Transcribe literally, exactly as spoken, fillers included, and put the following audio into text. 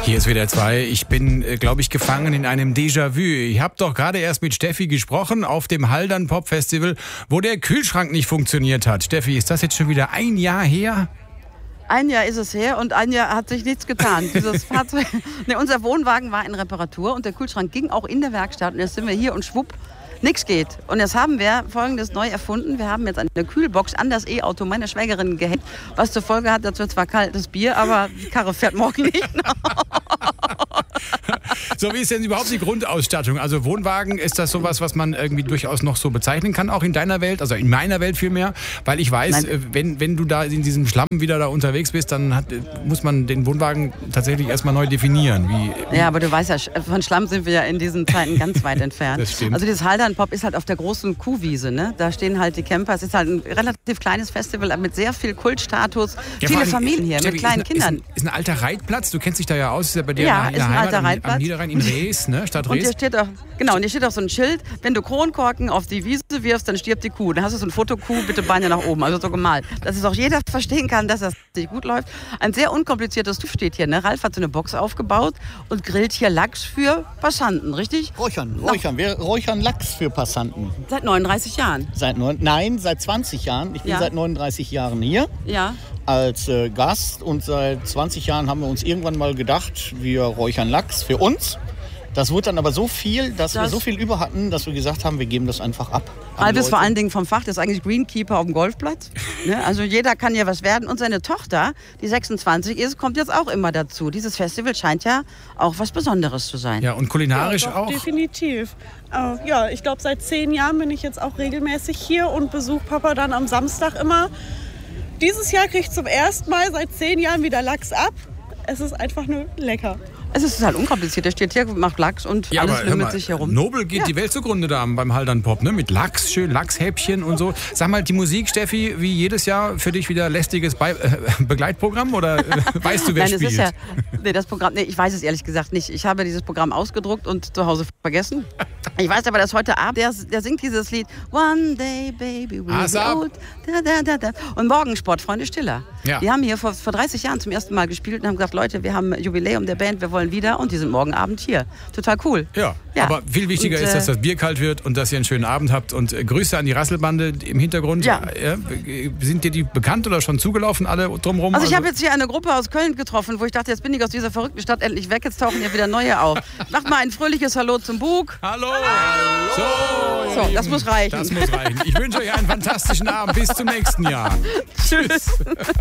Hier ist W D R zwei. Ich bin, äh, glaube ich, gefangen in einem Déjà-vu. Ich habe doch gerade erst mit Steffi gesprochen auf dem Haldern Pop Festival, wo der Kühlschrank nicht funktioniert hat. Steffi, ist das jetzt schon wieder ein Jahr her? Ein Jahr ist es her und ein Jahr hat sich nichts getan. Dieses Fahrzeug, ne, unser Wohnwagen war in Reparatur und der Kühlschrank ging auch in der Werkstatt. Und jetzt sind wir hier und schwupp, nichts geht. Und jetzt haben wir Folgendes neu erfunden. Wir haben jetzt eine Kühlbox an das E-Auto meiner Schwägerin gehängt, was zur Folge hat, dazu zwar kaltes Bier, aber die Karre fährt morgen nicht. So, wie ist denn überhaupt die Grundausstattung? Also Wohnwagen, ist das sowas, was man irgendwie durchaus noch so bezeichnen kann, auch in deiner Welt, also in meiner Welt vielmehr? Weil ich weiß, Nein. wenn, wenn du da in diesem Schlamm wieder da unterwegs bist, dann hat, muss man den Wohnwagen tatsächlich erstmal neu definieren. Wie, ja, aber du weißt ja, von Schlamm sind wir ja in diesen Zeiten ganz weit entfernt. Das stimmt. Also dieses Haldern Pop ist halt auf der großen Kuhwiese, ne? Da stehen halt die Camper. Es ist halt ein relativ kleines Festival mit sehr viel Kultstatus. Ja, viele Familien hier Steffi, mit kleinen ist ein, Kindern. Ist ein, ist ein alter Reitplatz, du kennst dich da ja aus, ist ja bei dir ja, in der ist ein Heimat, alter Reitplatz. Am, am Niederrhein in Rees, ne? Stadt Rees. Und hier steht auch, genau, und hier steht auch so ein Schild, wenn du Kronkorken auf die Wiese wirfst, dann stirbt die Kuh. Dann hast du so ein Fotokuh, bitte Beine nach oben, also so gemalt. Dass es auch jeder verstehen kann, dass das nicht gut läuft. Ein sehr unkompliziertes Tuch steht hier, ne? Ralf hat so eine Box aufgebaut und grillt hier Lachs für Passanten, richtig? Räuchern, räuchern. Wir räuchern Lachs für Passanten. Seit neununddreißig Jahren? Seit neun, nein, seit zwanzig Jahren. Ich bin ja. seit neununddreißig Jahren hier. Ja. Als äh, Gast und seit zwanzig Jahren haben wir uns irgendwann mal gedacht, wir räuchern Lachs für uns. Das wurde dann aber so viel, dass das wir so viel über hatten, dass wir gesagt haben, wir geben das einfach ab. Ralf ist vor allen Dingen vom Fach, das ist eigentlich Greenkeeper auf dem Golfplatz. Ne? Also jeder kann ja was werden. Und seine Tochter, die sechsundzwanzig ist, kommt jetzt auch immer dazu. Dieses Festival scheint ja auch was Besonderes zu sein. Ja, und kulinarisch ja, doch, auch? Definitiv. Äh, ja, ich glaube, seit zehn Jahren bin ich jetzt auch regelmäßig hier und besuche Papa dann am Samstag immer. Dieses Jahr kriege ich zum ersten Mal seit zehn Jahren wieder Lachs ab. Es ist einfach nur lecker. Es ist halt unkompliziert. Der steht hier, macht Lachs und ja, alles lümmelt sich herum. Nobel geht ja. die Welt zugrunde da beim Haldern Pop, ne? Mit Lachs, schön Lachshäppchen und so. Sag mal, die Musik, Steffi, wie jedes Jahr für dich wieder lästiges Be äh, Begleitprogramm oder äh, weißt du, wer Nein, spielt? Es ist ja, nee, das Programm, nee, ich weiß es ehrlich gesagt nicht. Ich habe dieses Programm ausgedruckt und zu Hause vergessen. Ich weiß aber, dass heute Abend, der, der singt dieses Lied One Day Baby We'll Be Old. Da, da, da, da. Und morgen Sportfreunde Stiller. Ja. Die haben hier vor, vor dreißig Jahren zum ersten Mal gespielt und haben gesagt, Leute, wir haben Jubiläum der Band, wir wollen wieder. Und die sind morgen Abend hier. Total cool. Ja, ja. Aber viel wichtiger und, ist, dass das Bier kalt wird und dass ihr einen schönen Abend habt. Und äh, Grüße an die Rasselbande im Hintergrund. Ja. Ja, sind dir die bekannt oder schon zugelaufen, alle drumherum? Also ich habe jetzt hier eine Gruppe aus Köln getroffen, wo ich dachte, jetzt bin ich aus dieser verrückten Stadt endlich weg. Jetzt tauchen hier wieder neue auf. Macht mal ein fröhliches Hallo zum Bug. Hallo! Hallo. So, so das muss reichen. Das muss reichen. Ich wünsche euch einen fantastischen Abend. Bis zum nächsten Jahr. Tschüss.